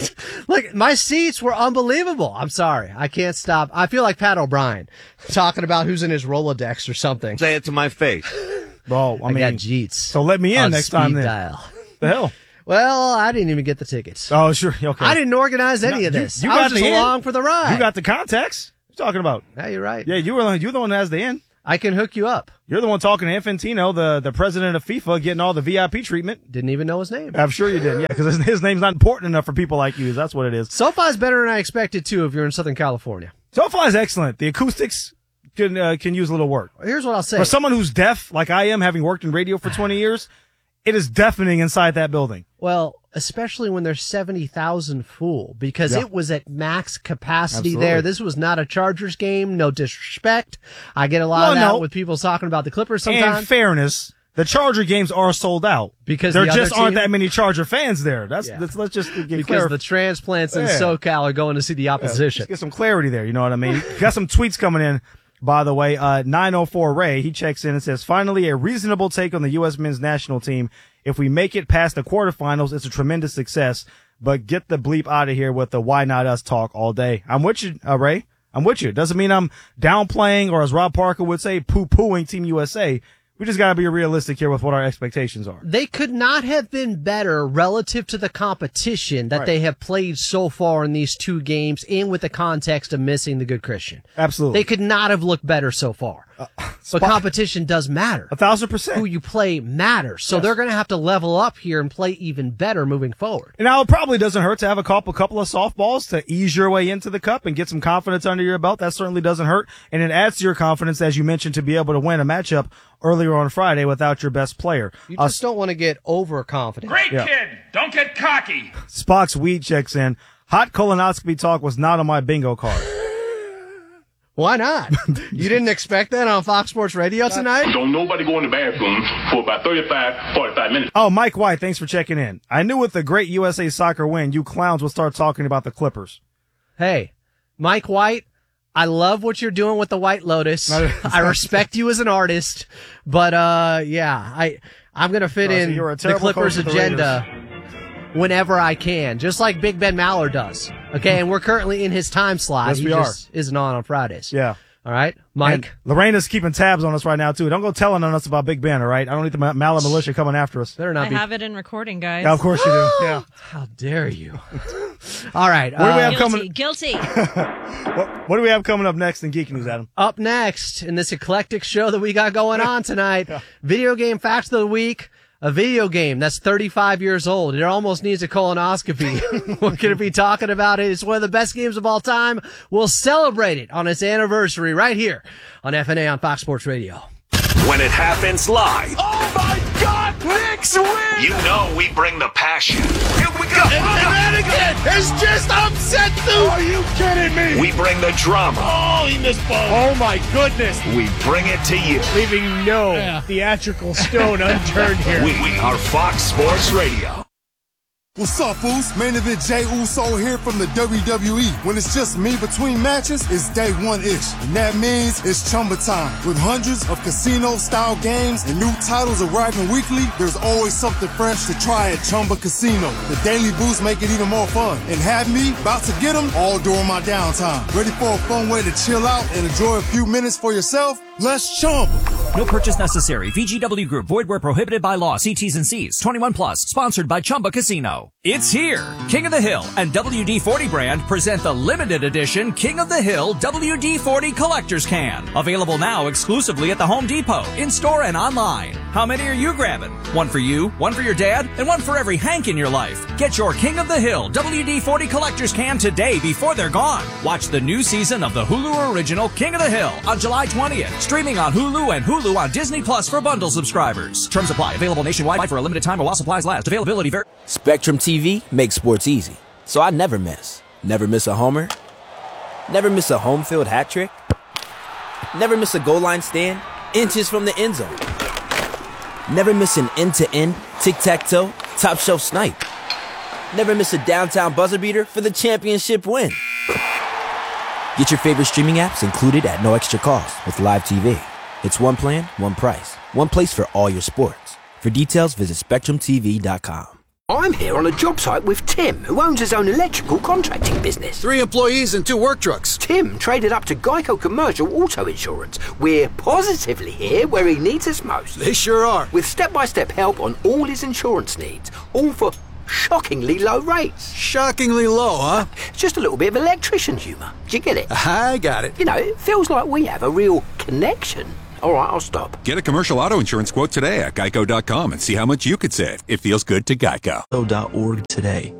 Like, my seats were unbelievable. I'm sorry. I can't stop. I feel like Pat O'Brien talking about who's in his Rolodex or something. Say it to my face. Well, I, I mean, got Jeets. So let me in on next time speed then. dial. The hell? Well, I didn't even get the tickets. Oh, sure. Okay. I didn't organize any No, of you- this. You, I got was just the along in. for the ride. You got the contacts. What are you talking about? Yeah, you're right. Yeah, you were you're the one that has the in. I can hook you up. You're the one talking to Infantino, the, the president of FIFA, getting all the V I P treatment. Didn't even know his name. I'm sure you did, yeah, because his, his name's not important enough for people like you. That's what it is. SoFi's better than I expected, too, if you're in Southern California. SoFi is excellent. The acoustics can uh, can use a little work. Here's what I'll say. For someone who's deaf, like I am, having worked in radio for twenty years, it is deafening inside that building. Well, especially when there's seventy thousand full, because Yeah. it was at max capacity Absolutely. there. This was not a Chargers game. No disrespect. I get a lot Well, of that no. with people talking about the Clippers In sometimes. fairness, the Charger games are sold out Because there the other just aren't team- that many Charger fans there. That's, Yeah. that's let's just get because clear. the transplants in Yeah. SoCal are going to see the Yeah, opposition. let's get some clarity there. You know what I mean? Got some tweets coming in, by the way. Uh, nine oh four Ray, he checks in and says, finally a reasonable take on the U S men's national team. If we make it past the quarterfinals, it's a tremendous success, but get the bleep out of here with the why not us talk all day. I'm with you, uh, Ray. I'm with you. Doesn't mean I'm downplaying or, as Rob Parker would say, poo-pooing Team U S A. We just got to be realistic here with what our expectations are. They could not have been better relative to the competition that Right. they have played so far in these two games, and with the context of missing the good Christian. Absolutely. They could not have looked better so far. But competition does matter. A thousand percent. Who you play matters. So Yes. they're going to have to level up here and play even better moving forward. And now it probably doesn't hurt to have a couple, couple of softballs to ease your way into the cup and get some confidence under your belt. That certainly doesn't hurt. And it adds to your confidence, as you mentioned, to be able to win a matchup earlier on Friday without your best player. You Uh, just don't want to get overconfident. Great Yeah. kid. Don't get cocky. Spock's weed checks in. Hot colonoscopy talk was not on my bingo card. Why not? You didn't expect that on Fox Sports Radio tonight? Don't nobody go in the bathroom for about thirty-five, forty-five minutes. Oh, Mike White, thanks for checking in. I knew with the great U S A soccer win, you clowns would start talking about the Clippers. Hey, Mike White, I love what you're doing with the White Lotus. I respect you as an artist, but uh, yeah, I I'm gonna fit Oh, so in you're a the terrible Clippers coach with the agenda whenever I can, just like Big Ben Maller does. Okay, and we're currently in his time slot. Yes, he we just isn't on on Fridays. Yeah. All right, Mike. And Lorena's keeping tabs on us right now, too. Don't go telling on us about Big Ben, all right? I don't need the Ma- Mala militia coming after us. Better I not be. have it in recording, guys. Yeah, of course you do. Yeah. How dare you? All right. What do we have uh, coming? Guilty. What, what do we have coming up next in Geek News, Adam? Up next in this eclectic show that we got going on tonight, video game facts of the week. A video game that's thirty-five years old. It almost needs a colonoscopy. We're going to be talking about it. It's one of the best games of all time. We'll celebrate it on its anniversary right here on F N A on Fox Sports Radio. When it happens live, Oh my God! Knicks win! you know we bring the passion. Here we go! And, and that again! It's just upset, dude! Are you kidding me? We bring the drama. Oh, he missed ball. Oh my goodness! We bring it to you. Leaving no theatrical stone unturned here. We, we are Fox Sports Radio. What's up, fools? Main event Jay Uso here from the W W E. When it's just me between matches, it's day one-ish. And that means it's Chumba time. With hundreds of casino-style games and new titles arriving weekly, there's always something fresh to try at Chumba Casino. The daily boosts make it even more fun. And have me about to get them all during my downtime. Ready for a fun way to chill out and enjoy a few minutes for yourself? Let's Chumba. No purchase necessary. V G W Group. Void where prohibited by law. See T's and C's. twenty-one plus. Sponsored by Chumba Casino. It's here. King of the Hill and W D forty brand present the limited edition King of the Hill W D forty Collector's Can. Available now exclusively at the Home Depot, in-store and online. How many are you grabbing? One for you, one for your dad, and one for every Hank in your life. Get your King of the Hill W D forty Collector's Can today before they're gone. Watch the new season of the Hulu original King of the Hill on July twentieth. Streaming on Hulu and Hulu on Disney Plus for bundle subscribers. Terms apply. Available nationwide for a limited time while supplies last. Availability very... Spectrum T V makes sports easy, so I never miss. Never miss a homer. Never miss a home field hat trick. Never miss a goal line stand. Inches from the end zone. Never miss an end-to-end, tic-tac-toe, top-shelf snipe. Never miss a downtown buzzer beater for the championship win. Get your favorite streaming apps included at no extra cost with Live T V. It's one plan, one price, one place for all your sports. For details, visit Spectrum T V dot com. I'm here on a job site with Tim, who owns his own electrical contracting business. Three employees and two work trucks. Tim traded up to Geico Commercial Auto Insurance. We're positively here where he needs us most. They sure are. With step-by-step help on all his insurance needs, all for shockingly low rates. Shockingly low, huh? Just a little bit of electrician humour. Do you get it? I got it. You know, it feels like we have a real connection. All right, I'll stop. Get a commercial auto insurance quote today at geico dot com and see how much you could save. It feels good to Geico. geico dot org today.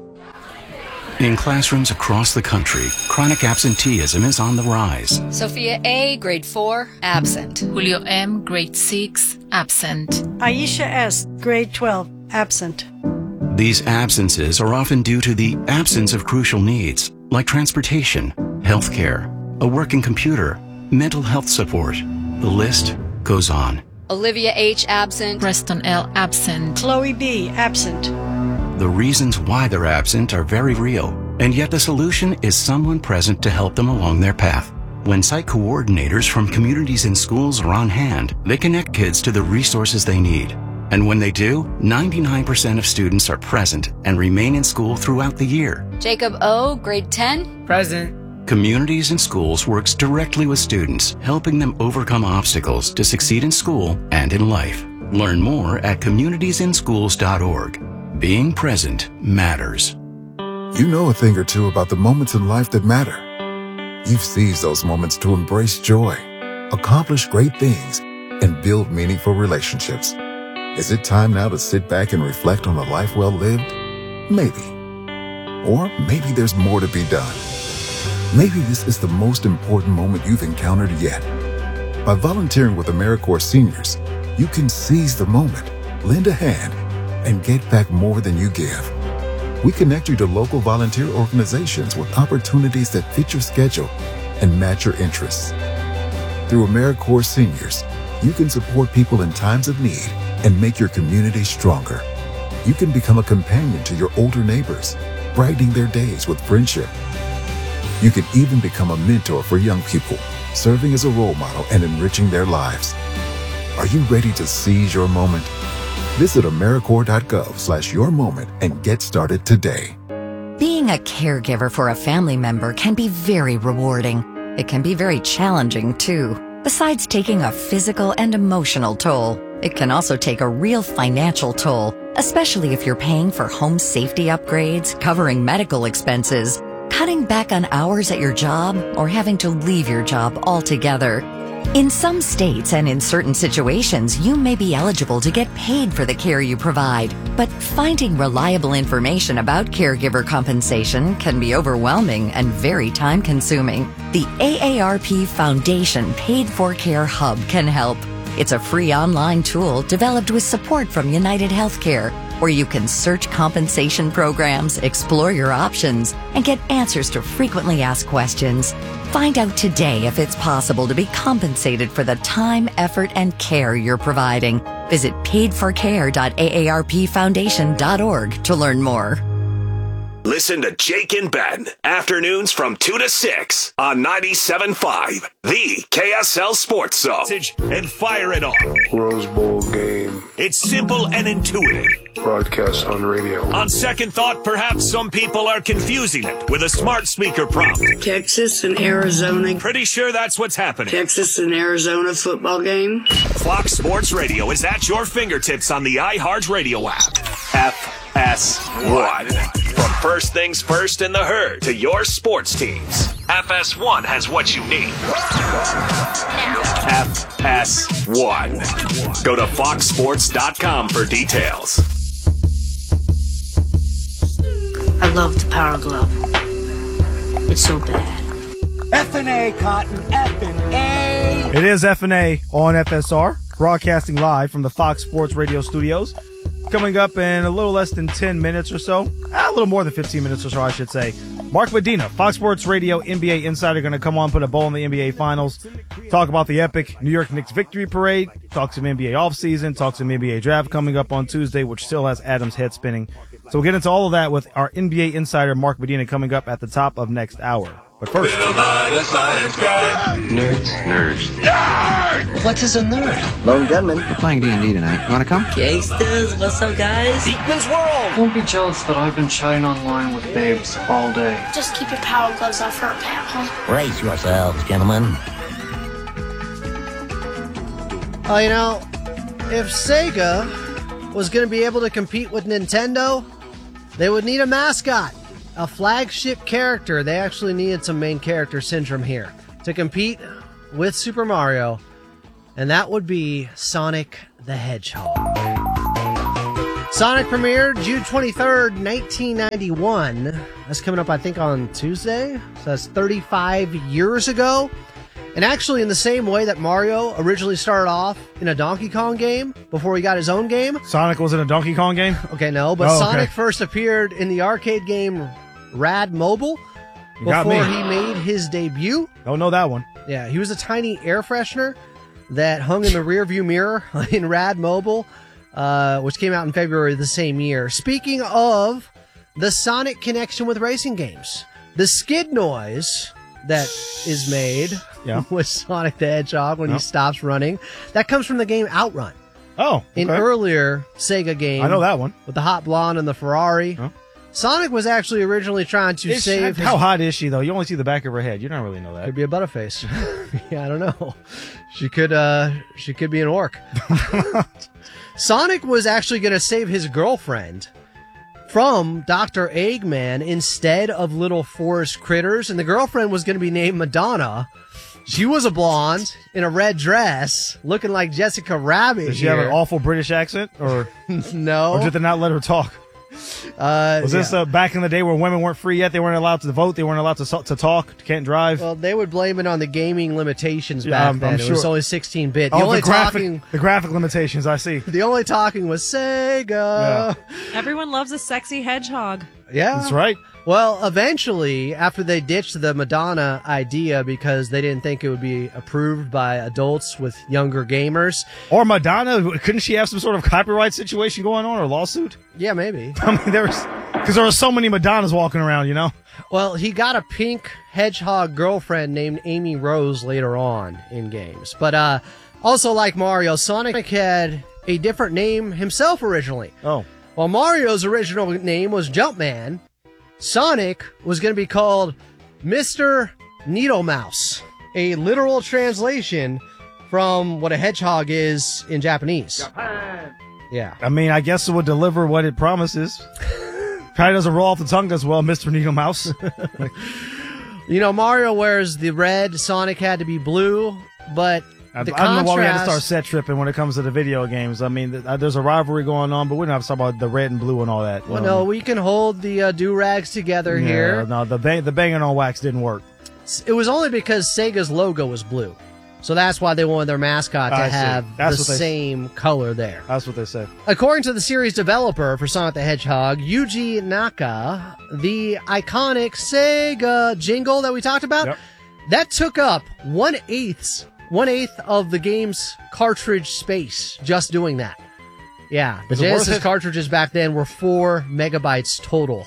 In classrooms across the country, chronic absenteeism is on the rise. Sophia A., grade four, absent. Julio M., grade six, absent. Aisha S., grade twelve, absent. These absences are often due to the absence of crucial needs, like transportation, health care, a working computer, mental health support. The list goes on. Olivia H. absent. Preston L. absent. Chloe B. absent. The reasons why they're absent are very real, and yet the solution is someone present to help them along their path. When site coordinators from communities and schools are on hand, they connect kids to the resources they need. And when they do, ninety-nine percent of students are present and remain in school throughout the year. Jacob O., grade ten. Present. Communities and Schools works directly with students, helping them overcome obstacles to succeed in school and in life. Learn more at communities in schools dot org. Being present matters. You know a thing or two about the moments in life that matter. You've seized those moments to embrace joy, accomplish great things, and build meaningful relationships. Is it time now to sit back and reflect on a life well lived? Maybe. Or maybe there's more to be done. Maybe this is the most important moment you've encountered yet. By volunteering with AmeriCorps Seniors, you can seize the moment, lend a hand, and get back more than you give. We connect you to local volunteer organizations with opportunities that fit your schedule and match your interests. Through AmeriCorps Seniors, you can support people in times of need and make your community stronger. You can become a companion to your older neighbors, brightening their days with friendship. You can even become a mentor for young people, serving as a role model and enriching their lives. Are you ready to seize your moment? Visit AmeriCorps dot gov slash your moment and get started today. Being a caregiver for a family member can be very rewarding. It can be very challenging, too. Besides taking a physical and emotional toll, it can also take a real financial toll, especially if you're paying for home safety upgrades, covering medical expenses, cutting back on hours at your job, or having to leave your job altogether. In some states and in certain situations, you may be eligible to get paid for the care you provide, but finding reliable information about caregiver compensation can be overwhelming and very time-consuming. The A A R P Foundation Paid for Care Hub can help. It's a free online tool developed with support from United Healthcare, where you can search compensation programs, explore your options, and get answers to frequently asked questions. Find out today if it's possible to be compensated for the time, effort, and care you're providing. Visit paid for care dot A A R P foundation dot org to learn more. Listen to Jake and Ben, afternoons from two to six on ninety-seven point five, the K S L Sports Zone. And fire it on. Rose Bowl game. It's simple and intuitive. Broadcast on radio. On second thought, perhaps some people are confusing it with a smart speaker prompt. Texas and Arizona. Pretty sure that's what's happening. Texas and Arizona football game. Fox Sports Radio is at your fingertips on the iHeart Radio app. F S one. From first things first in the herd to your sports teams, F S one has what you need. F S one. Go to fox sports dot com for details. I love the Power Glove. It's so bad. F and A, Cotton. F and A. It is F and A on F S R, broadcasting live from the Fox Sports Radio studios. Coming up in a little less than ten minutes or so, a little more than fifteen minutes or so, I should say. Mark Medina, Fox Sports Radio N B A Insider, going to come on, put a bow in the N B A Finals, talk about the epic New York Knicks victory parade, talk some N B A offseason, talk some N B A draft coming up on Tuesday, which still has Adam's head spinning. So we'll get into all of that with our N B A Insider, Mark Medina, coming up at the top of next hour. But first, Nerds. Nerds. What is a nerd? Lone gunman. We're playing D and D tonight. You want to come? Gangsters, what's up, guys? Beakman's World. Don't be jealous that I've been chatting online with babes all day. Just keep your power gloves off her, pal, huh? Brace yourselves, gentlemen. Oh, you know, if Sega was going to be able to compete with Nintendo, they would need a mascot, a flagship character. They actually needed some main character syndrome here to compete with Super Mario, and that would be Sonic the Hedgehog. Sonic premiered June twenty-third, nineteen ninety-one. That's coming up, I think, on Tuesday. So that's thirty-five years ago. And actually, in the same way that Mario originally started off in a Donkey Kong game before he got his own game. Sonic was in a Donkey Kong game? Okay, no, but oh, Sonic okay. first appeared in the arcade game Rad Mobile You got before me. he made his debut. Don't know that one. Yeah, he was a tiny air freshener that hung in the rearview mirror in Rad Mobile, uh, which came out in February of the same year. Speaking of the Sonic connection with racing games, the skid noise that is made yeah. with Sonic the Hedgehog when Yep. he stops running, that comes from the game Outrun. Oh, okay. In earlier Sega game. I know that one. With the hot blonde and the Ferrari. Huh? Sonic was actually originally trying to Is- save How his... hot is she, though? You only see the back of her head. You don't really know that. Could be a butterface. Yeah, I don't know. She could uh she could be an orc. Sonic was actually going to save his girlfriend from Doctor Eggman instead of little forest critters, and the girlfriend was going to be named Madonna. She was a blonde in a red dress, looking like Jessica Rabbit. Does she here. have an awful British accent? Or no. Or did they not let her talk? Uh, Was this yeah. uh, back in the day where women weren't free yet? They weren't allowed to vote. They weren't allowed to so- to talk. Can't drive. Well, they would blame it on the gaming limitations Yeah, back I'm- then. I'm It was sure. only sixteen bit. The oh, only the graphic, talking, the graphic limitations. I see. the only talking was Sega. Everyone loves a sexy hedgehog. Yeah. That's right. Well, eventually, after they ditched the Madonna idea because they didn't think it would be approved by adults with younger gamers. Or Madonna, couldn't she have some sort of copyright situation going on or lawsuit? Yeah, maybe. I mean, there was because there were so many Madonnas walking around, you know. Well, he got a pink hedgehog girlfriend named Amy Rose later on in games. But uh, also like Mario, Sonic had a different name himself originally. Oh. While Mario's original name was Jumpman, Sonic was going to be called Mister Needle Mouse, a literal translation from what a hedgehog is in Japanese. Japan. Yeah. I mean, I guess it would deliver what it promises. Probably doesn't roll off the tongue as well, Mister Needle Mouse. You know, Mario wears the red, Sonic had to be blue, but I, the I don't know why we had to contrast- start set tripping when it comes to the video games. I mean, th- uh, there's a rivalry going on, but we don't have to talk about the red and blue and all that. Well, Um, no, we can hold the uh, do-rags together yeah, here. No, the bang, the banging on wax didn't work. It was only because Sega's logo was blue. So that's why they wanted their mascot to I see. have That's the what they- same color there. That's what they said. According to the series developer for Sonic the Hedgehog, Yuji Naka, the iconic Sega jingle that we talked about, Yep. that took up one-eighth, one-eighth of the game's cartridge space just doing that. Yeah, the Is it worth Genesis it? cartridges back then were four megabytes total.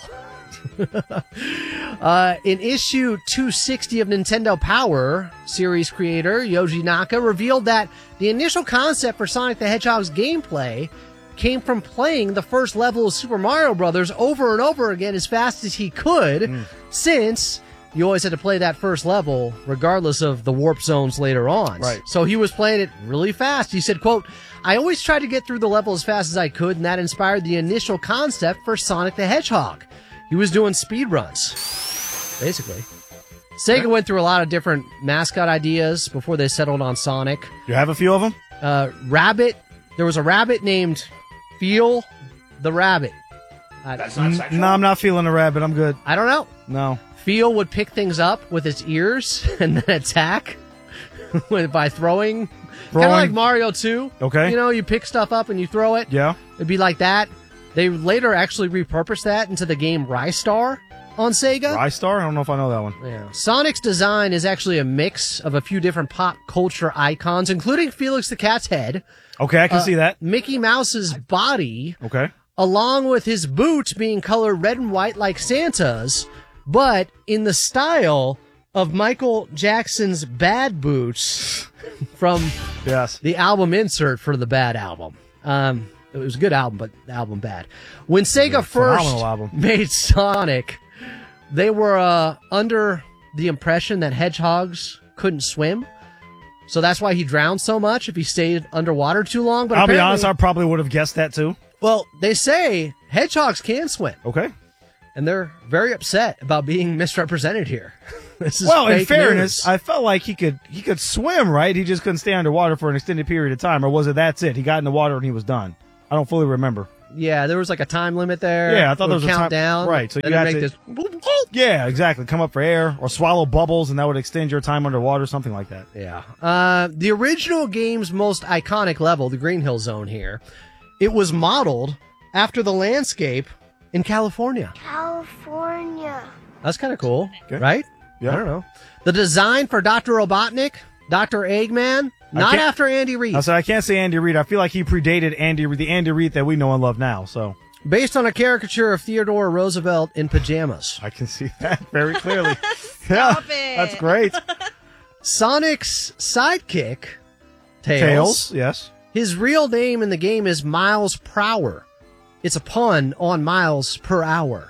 uh, in issue two sixty of Nintendo Power, series creator Yoji Naka revealed that the initial concept for Sonic the Hedgehog's gameplay came from playing the first level of Super Mario Brothers over and over again as fast as he could, Mm. since you always had to play that first level regardless of the warp zones later on. Right. So he was playing it really fast. He said, quote, "I always tried to get through the level as fast as I could, and that inspired the initial concept for Sonic the Hedgehog." He was doing speed runs, basically. Sega went through a lot of different mascot ideas before they settled on Sonic. You have a few of them? Uh, rabbit. There was a rabbit named Feel the Rabbit. I, N- No, I'm not feeling a rabbit. I'm good. I don't know. No. Feel would pick things up with its ears and then attack with- by throwing. Kind of Throwing. like Mario two. Okay. You know, you pick stuff up and you throw it. Yeah. It'd be like that. They later actually repurposed that into the game Rystar on Sega. Rystar? I don't know if I know that one. Yeah. Sonic's design is actually a mix of a few different pop culture icons, including Felix the Cat's head. Okay, I can uh, see that. Mickey Mouse's body, Okay. along with his boots being colored red and white like Santa's, but in the style of Michael Jackson's Bad Boots from yes. the album insert for the Bad album. Um, it was a good album, but the album bad. When Sega Yeah, first phenomenal album. made Sonic, they were uh, under the impression that hedgehogs couldn't swim. So that's why he drowned so much if he stayed underwater too long. But I'll be apparently- honest, I probably would have guessed that too. Well, they say hedgehogs can swim. Okay. And they're very upset about being misrepresented here. This is Well, in fake fairness, news. I felt like he could he could swim, right? He just couldn't stay underwater for an extended period of time, or was it that's it? He got in the water and he was done. I don't fully remember. Yeah, there was like a time limit there. Yeah, I thought It there would was a count time down. right. So and you then had make to, this. yeah, exactly. Come up for air or swallow bubbles, and that would extend your time underwater, something like that. Yeah. Uh, the original game's most iconic level, the Green Hill Zone here, it was modeled after the landscape in California. California. That's kind of cool, Okay. right? Yeah. I don't know. The design for Doctor Robotnik, Doctor Eggman, I not can't- after Andy Reid. I said I can't say Andy Reid. I feel like he predated Andy Reid, the Andy Reid that we know and love now. So Based on a caricature of Theodore Roosevelt in pajamas. I can see that very clearly. yeah, that's great. Sonic's sidekick, Tails. Tails, yes. His real name in the game is Miles Prower. It's a pun on miles per hour.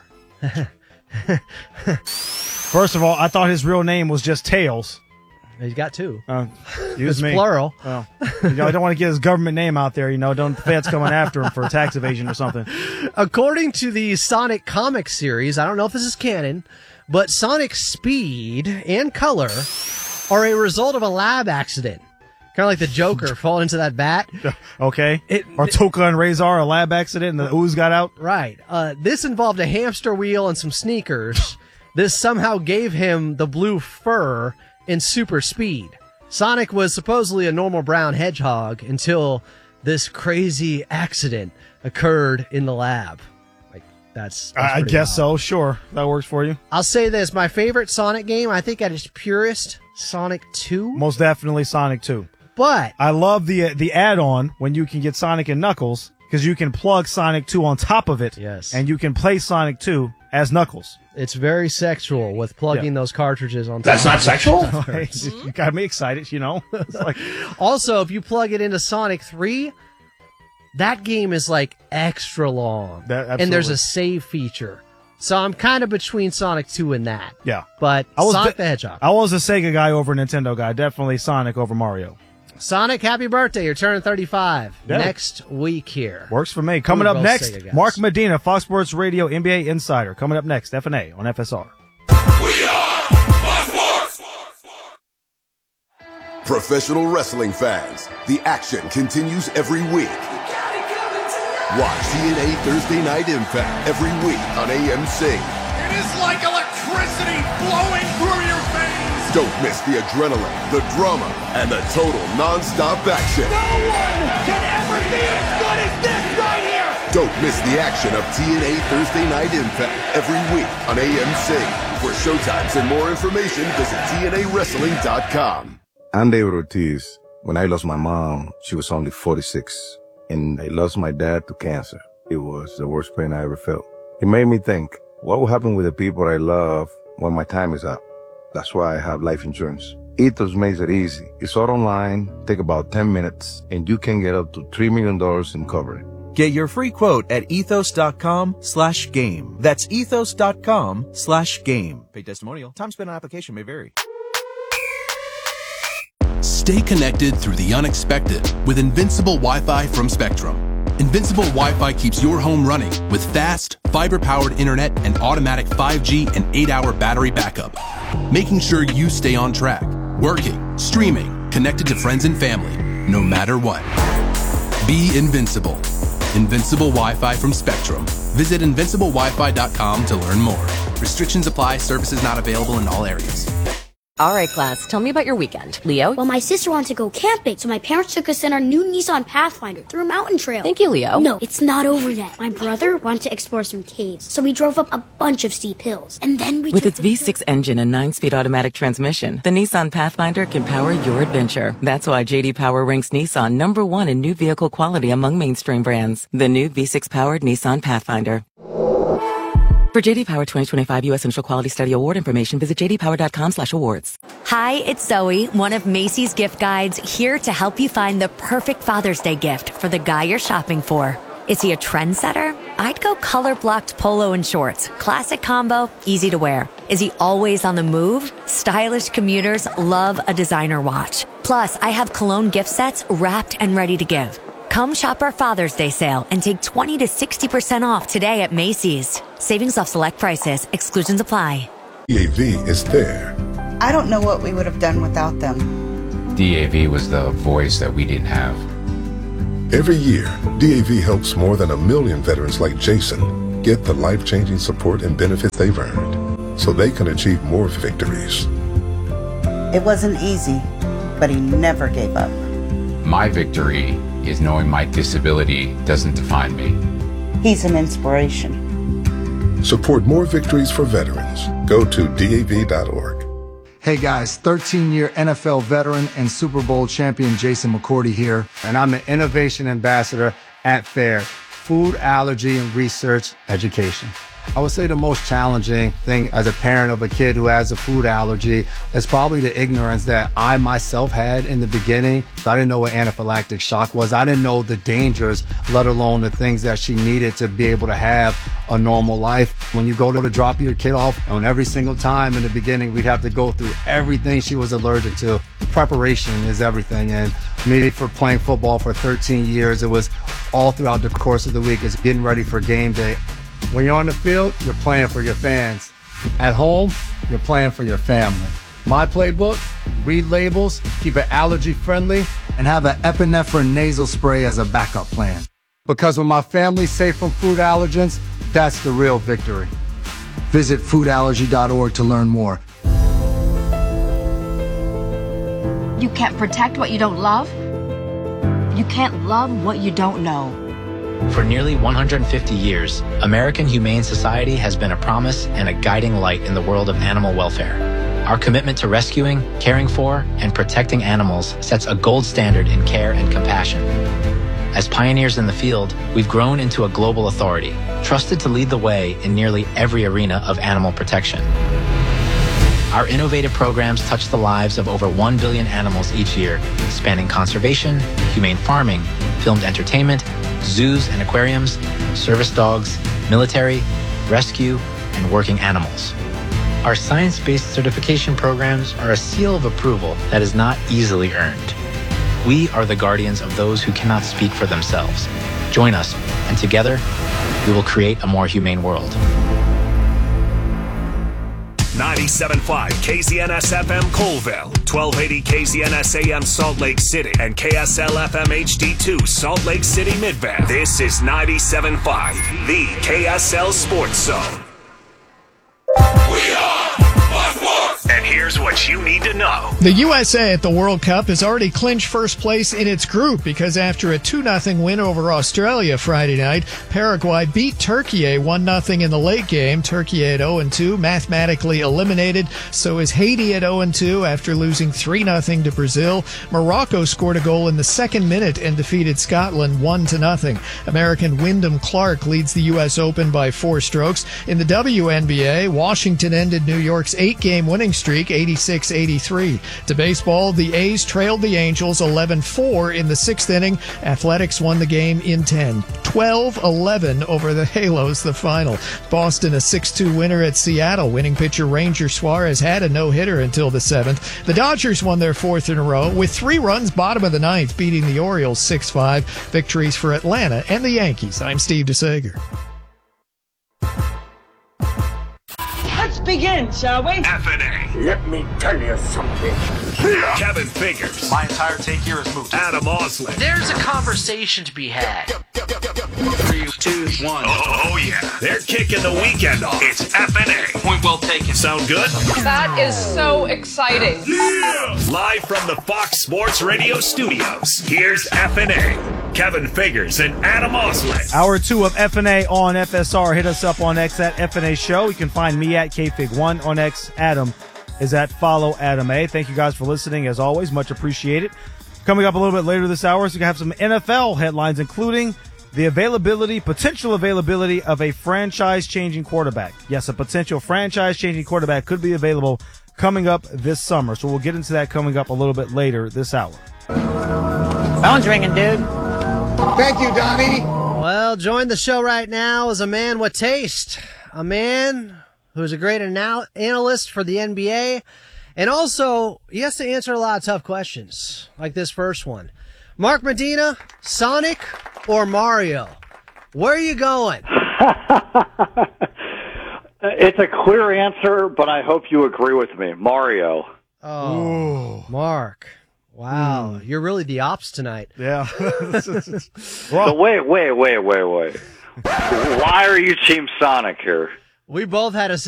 First of all, I thought his real name was just Tails. He's got two. Uh, excuse It's me. plural. Well, you know, I don't want to get his government name out there. You know, don't the feds coming after him for tax evasion or something. According to the Sonic comic series, I don't know if this is canon, but Sonic's speed and color are a result of a lab accident. Kind of like the Joker falling into that bat. Okay. It- or Toka and Razor, a lab accident, and the ooze got out. Right. Uh, this involved a hamster wheel and some sneakers. This somehow gave him the blue fur and super speed. Sonic was supposedly a normal brown hedgehog until this crazy accident occurred in the lab. Like, that's, that's I, I pretty guess wild. so. Sure. That works for you. I'll say this. My favorite Sonic game, I think at its purest, Sonic two. Most definitely Sonic two. But I love the uh, the add-on when you can get Sonic and Knuckles, because you can plug Sonic two on top of it. Yes. And you can play Sonic two as Knuckles. it's very sexual with plugging Yeah. those cartridges on top. That's not sexual? Hey, you got me excited, you know? It's like, Also, if you plug it into Sonic three, that game is like extra long. That- and there's absolutely. a save feature. So I'm kind of between Sonic two and that. yeah. But I was Sonic de- the Hedgehog. I was a Sega guy over a Nintendo guy. Definitely Sonic over Mario. Sonic, happy birthday. You're turning thirty-five Yeah. next week here. Works for me. Coming We're up both next, Sega guys. Mark Medina, Fox Sports Radio N B A Insider. Coming up next, F and A on F S R. Professional wrestling fans, the action continues every week. Watch T N A Thursday Night Impact every week on A M C. It is like electricity flowing through your veins. Don't miss the adrenaline, the drama, and the total non-stop action. No one can ever be as good as this right here. Don't miss the action of T N A Thursday Night Impact every week on A M C. For showtimes and more information, visit T N A wrestling dot com. I'm David Ortiz. When I lost my mom, she was only forty-six. And I lost my dad to cancer. It was the worst pain I ever felt. It made me think, what will happen with the people I love when my time is up? That's why I have life insurance. Ethos makes it easy. It's all online, take about ten minutes, and you can get up to three million dollars in coverage. Get your free quote at ethos.com slash game. That's ethos.com slash game. Paid testimonial. Time spent on application may vary. Stay connected through the unexpected with Invincible Wi-Fi from Spectrum. Invincible Wi-Fi keeps your home running with fast, fiber-powered internet and automatic five G and eight hour battery backup, making sure you stay on track, working, streaming, connected to friends and family, no matter what. Be invincible. Invincible Wi-Fi from Spectrum. Visit invincible wi fi dot com to learn more. Restrictions apply. Services not available in all areas. All right, class, tell me about your weekend. Leo? Well, my sister wanted to go camping, so my parents took us in our new Nissan Pathfinder through a mountain trail. Thank you, Leo. No, it's not over yet. My brother wanted to explore some caves, so we drove up a bunch of steep hills. And then we With took its the- V six engine and nine speed automatic transmission, the Nissan Pathfinder can power your adventure. That's why J D Power ranks Nissan number one in new vehicle quality among mainstream brands. The new V six powered Nissan Pathfinder. For J D Power twenty twenty-five U S Initial Quality Study Award information, visit j d power dot com slash awards. Hi, it's Zoe, one of Macy's gift guides, here to help you find the perfect Father's Day gift for the guy you're shopping for. Is he a trendsetter? I'd go color-blocked polo and shorts. Classic combo, easy to wear. Is he always on the move? Stylish commuters love a designer watch. Plus, I have cologne gift sets wrapped and ready to give. Come shop our Father's Day sale and take twenty to sixty percent off today at Macy's. Savings off select prices. Exclusions apply. D A V is there. I don't know what we would have done without them. D A V was the voice that we didn't have. Every year, D A V helps more than a million veterans like Jason get the life-changing support and benefits they've earned so they can achieve more victories. It wasn't easy, but he never gave up. My victory is knowing my disability doesn't define me. He's an inspiration. Support more victories for veterans. Go to D A V dot org. Hey guys, thirteen-year N F L veteran and Super Bowl champion Jason McCourty here, and I'm the Innovation Ambassador at FAIR, Food Allergy and Research Education. I would say the most challenging thing as a parent of a kid who has a food allergy is probably the ignorance that I myself had in the beginning. I didn't know what anaphylactic shock was. I didn't know the dangers, let alone the things that she needed to be able to have a normal life. When you go to drop your kid off, and every single time in the beginning, we'd have to go through everything she was allergic to. Preparation is everything. And me, for playing football for thirteen years, it was all throughout the course of the week. It's getting ready for game day. When you're on the field, you're playing for your fans. At home, you're playing for your family. My playbook, read labels, keep it allergy friendly, and have an epinephrine nasal spray as a backup plan. Because when my family's safe from food allergens, that's the real victory. Visit food allergy dot org to learn more. You can't protect what you don't love. You can't love what you don't know. For nearly one hundred fifty years, American Humane Society has been a promise and a guiding light in the world of animal welfare. Our commitment to rescuing, caring for, and protecting animals sets a gold standard in care and compassion. As pioneers in the field, we've grown into a global authority, trusted to lead the way in nearly every arena of animal protection. Our innovative programs touch the lives of over one billion animals each year, spanning conservation, humane farming, filmed entertainment, zoos and aquariums, service dogs, military, rescue, and working animals. Our science-based certification programs are a seal of approval that is not easily earned. We are the guardians of those who cannot speak for themselves. Join us, and together, we will create a more humane world. ninety-seven point five K Z N S F M Colville, twelve eighty K Z N S A M Salt Lake City, and K S L F M H D two Salt Lake City Midvale. This is ninety-seven point five, the K S L Sports Zone. We are And here's what you need to know. The U S A at the World Cup has already clinched first place in its group because after a two nothing win over Australia Friday night, Paraguay beat Turkey one nothing in the late game. Turkey at oh and two, mathematically eliminated. So is Haiti at oh and two after losing three nothing to Brazil. Morocco scored a goal in the second minute and defeated Scotland one to nothing. American Wyndham Clark leads the U S Open by four strokes. In the W N B A, Washington ended New York's eight-game winning streak, eighty-six eighty-three. To baseball, the A's trailed the Angels eleven four in the sixth inning. Athletics won the game in ten. twelve eleven over the Halos, the final. Boston a six two winner at Seattle. Winning pitcher Ranger Suarez had a no-hitter until the seventh. The Dodgers won their fourth in a row with three runs bottom of the ninth, beating the Orioles six five. Victories for Atlanta and the Yankees. I'm Steve DeSager. Let's begin, shall we? F and A. Let me tell you something. Kevin Figures. My entire take here is moot. Adam Oslin. There's a conversation to be had. Three, two, one. Oh, oh yeah. They're kicking the weekend off. It's F and A. Point well taken. Sound good? That is so exciting. Yeah! Live from the Fox Sports Radio studios, here's F and A. Kevin Figures and Adam Oslin. Hour two of F and A on F S R. Hit us up on X at F and A Show. You can find me at K Fig one on X. Adam is at Follow Adam A. Thank you guys for listening, as always. Much appreciated. Coming up a little bit later this hour, so we have some N F L headlines, including the availability, potential availability of a franchise-changing quarterback. Yes, a potential franchise-changing quarterback could be available coming up this summer. So we'll get into that coming up a little bit later this hour. Phone's ringing, dude. Thank you, Donnie. Well, join the show right now is a man with taste. A man who's a great anal- analyst for the N B A. And also, he has to answer a lot of tough questions, like this first one. Mark Medina, Sonic or Mario? Where are you going? It's a clear answer, but I hope you agree with me. Mario. Oh, Ooh. Mark. Wow. Mm. You're really the ops tonight. Yeah. So wait, wait, wait, wait, wait. Why are you Team Sonic here? We both had a